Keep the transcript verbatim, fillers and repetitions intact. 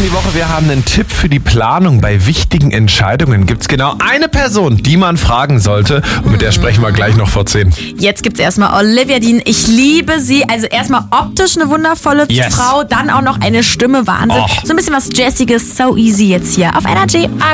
die Woche. Wir haben einen Tipp für die Planung. Bei wichtigen Entscheidungen gibt es genau eine Person, die man fragen sollte. Und mit der sprechen wir gleich noch vor zehn. Jetzt gibt's erstmal Olivia Dean. Ich liebe sie. Also erstmal optisch eine wundervolle Yes. Frau, dann auch noch eine Stimme. Wahnsinn. Oh. So ein bisschen was Jazziges, so easy jetzt hier auf Energy.